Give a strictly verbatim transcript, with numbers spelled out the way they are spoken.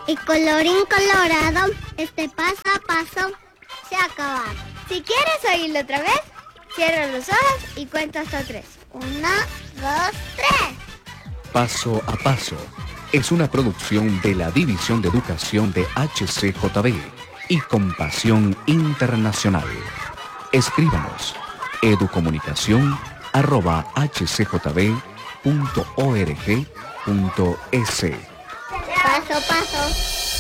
Y colorín colorado, este paso a paso se ha acabado. Si quieres oírlo otra vez, cierra los ojos y cuenta hasta tres. Uno, dos, tres. Paso a paso es una producción de la División de Educación de H C J B y Compasión Internacional. Escríbanos educomunicación arroba h c j b punto org punto es. Paso a paso.